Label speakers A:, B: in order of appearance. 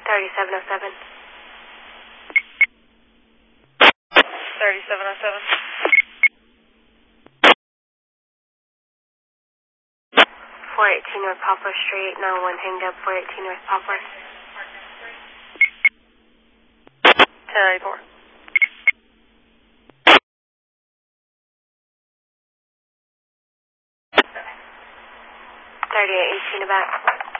A: 3707.
B: 3707.
A: 418 North Poplar Street, 901 hanged up, 418 North Poplar.
B: 1094.
A: 3818 to back.